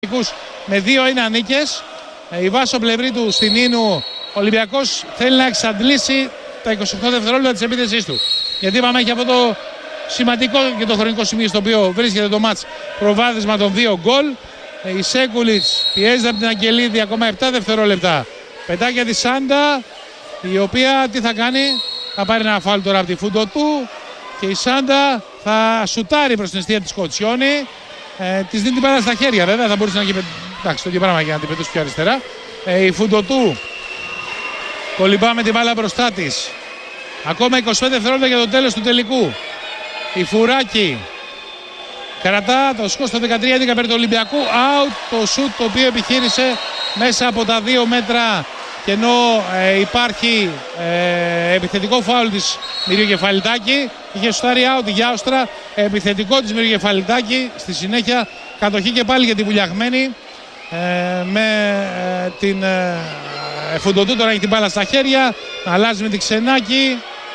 με 2-1 νίκες. Η Βάσο πλευρή του στην Ίνου, ο Ολυμπιακός θέλει να εξαντλήσει τα 28 δευτερόλεπτα της επίθεσής του. Γιατί είπαμε έχει αυτό το σημαντικό και το χρονικό σημείο στο οποίο βρίσκεται το μάτς, προβάδισμα των 2 γκολ. Η Σέκουλιτς πιέζεται από την Αγγελίδη, ακόμα 7 δευτερόλεπτα. Πετάει για τη Σάντα, η οποία τι θα κάνει, θα πάρει ένα φάουλ τώρα από τη Φουντοτού και η Σάντα θα σουτάρει προς την αιστεία της Κοτσιόνη. Της δίνει την μπάλα στα χέρια, βέβαια θα μπορούσε να γίνει. Εντάξει, το ίδιο πράγμα για να την πετούσε πιο αριστερά. Η Φουντοτού κολυμπά με την μπάλα μπροστά της. Ακόμα 25 δευτερόλεπτα για το τέλος του τελικού. Η Φουράκη κρατά το σκορ στο 13-11 περί του Ολυμπιακού. Out το σουτ το οποίο επιχείρησε μέσα από τα 2 μέτρα. Και ενώ υπάρχει επιθετικό φάουλ της Μυριοκεφαλιτάκη, είχε σουτάρει out η Γιάουστρα, επιθετικό της Μυριοκεφαλιτάκη. Στη συνέχεια κατοχή και πάλι για τη Βουλιαγμένη με την Φουντοτού. Τώρα έχει την μπάλα στα χέρια, αλλάζει με την Ξενάκη.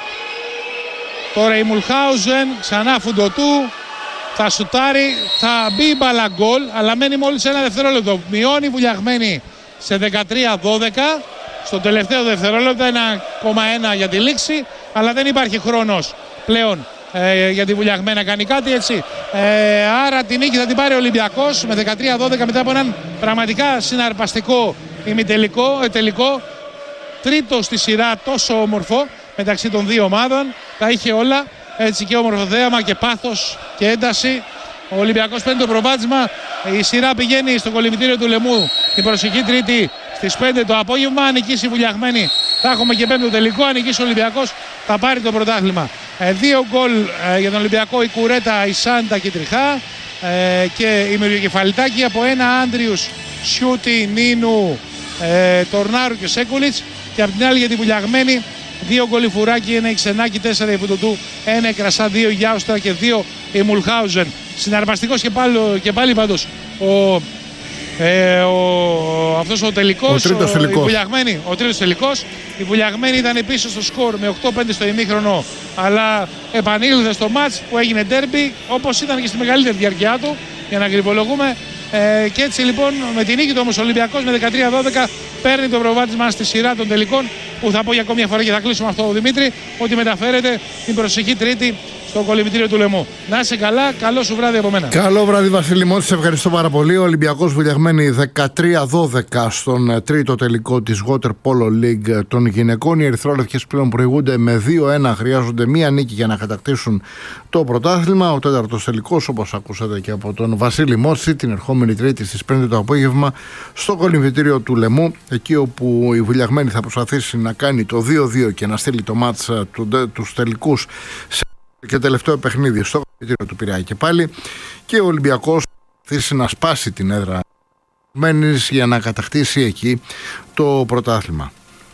Τώρα η Μουλχάουζεν, ξανά Φουντοτού, θα σουτάρει, θα μπει η μπάλα γκολ, αλλά μένει μόλις ένα δευτερόλεπτο. Μειώνει η Βουλιαγμένη σε 13-12, στο τελευταίο δευτερόλεπτο 1,1 για τη λήξη, αλλά δεν υπάρχει χρόνος πλέον για τη Βουλιαγμένη να κάνει κάτι, έτσι. Άρα την νίκη θα την πάρει ο Ολυμπιακός με 13-12 μετά από έναν πραγματικά συναρπαστικό τελικό. Τρίτο στη σειρά, τόσο όμορφο μεταξύ των δύο ομάδων. Τα είχε όλα, έτσι, και όμορφο θέαμα και πάθος και ένταση. Ο Ολυμπιακός παίρνει το προβάδισμα. Η σειρά πηγαίνει στο κολυμβητήριο του Λεμού την προσεχή Τρίτη στις 5 το απόγευμα. Αν νικήσει η Βουλιαγμένη θα έχουμε και 5ο τελικό. Αν νικήσει ο Ολυμπιακός θα πάρει το πρωτάθλημα. 2 γκολ για τον Ολυμπιακό, η Κουρέτα, η Σάντα και η Τριχά και η Μυριοκεφαλιτάκη. Από ένα Άντριους, Σιούτη, Νίνου, Τορνάρου και Σέκουλιτς. Και από την άλλη για τη Βουλιαγμένη 2 γκολ η Φουράκη, 1 η Ξενάκη, 4 η Φουντοτού, 1 η Κρασά, 2 η Γιάουστρα και 2 η Μουλχάουζεν. Συναρπαστικός και πάλι πάντως αυτός ο τελικός, ο τρίτος τελικός. Η Βουλιαγμένη ήταν πίσω στο σκορ με 8-5 στο ημίχρονο, αλλά επανήλθε στο μάτς που έγινε ντέρμπι, όπως ήταν και στη μεγαλύτερη διάρκεια του, για να ακριβολογούμε. Και έτσι λοιπόν με την νίκη του όμως ο Ολυμπιακός με 13-12 παίρνει το προβάδισμα στη σειρά των τελικών, που θα πω για ακόμη μια φορά και θα κλείσουμε αυτό, Δημήτρη, ότι μεταφέρεται την προσεχή Τρίτη στο κολυμβητήριο του Λεμού. Να είσαι καλά, καλό σου βράδυ από μένα. Καλό βράδυ, Βασίλη Μότη, σε ευχαριστώ πάρα πολύ. Ο Ολυμπιακός Βουλιαγμένη 13-12 στον τρίτο τελικό της Water Polo League των γυναικών. Οι ερυθρόλευκες πλέον προηγούνται με 2-1, χρειάζονται μία νίκη για να κατακτήσουν το πρωτάθλημα. Ο τέταρτος τελικός, όπως ακούσατε και από τον Βασίλη Μότη, την ερχόμενη Τρίτη στις 5 το απόγευμα στο κολυμβητήριο του Λεμού, εκεί όπου η Βουλιαγμένη θα προσπαθήσει να κάνει το 2-2 και να στείλει το μάτς τους τελικούς και τελευταίο παιχνίδι στο κολυμβητήριο του Πειραιά και πάλι, και ο Ολυμπιακός θα να σπάσει την έδρα για να κατακτήσει εκεί το πρωτάθλημα.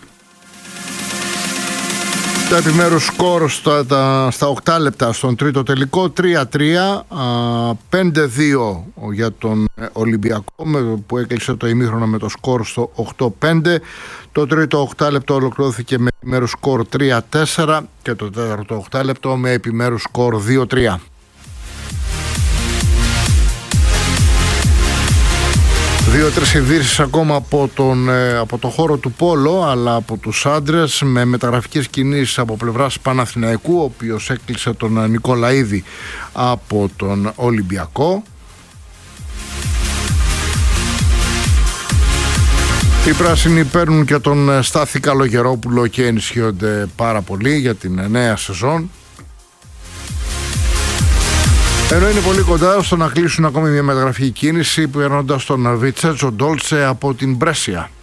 Τα επιμέρους σκορ στα 8 λεπτά στον τρίτο τελικό: 3-3, 5-2 για τον Ολυμπιακό, που έκλεισε το ημίχρονο με το σκορ στο 8-5. Το τρίτο 8 λεπτό ολοκληρώθηκε με επιμέρους σκορ 3-4 και το τέταρτο 8 λεπτό με επιμέρους σκορ 2-3. Δύο-τρεις ειδήσεις ακόμα από το χώρο του Πόλο, αλλά από τους άντρες, με μεταγραφικές κινήσεις από πλευράς Παναθηναϊκού, ο οποίος έκλεισε τον Νικολαίδη από τον Ολυμπιακό. Οι πράσινοι παίρνουν και τον Στάθη Καλογερόπουλο και ενισχύονται πάρα πολύ για την νέα σεζόν, ενώ είναι πολύ κοντά στο να κλείσουν ακόμη μια μεταγραφική κίνηση, παίρνοντας τον Βιτσέτσο Ντόλτσε από την Μπρέσια.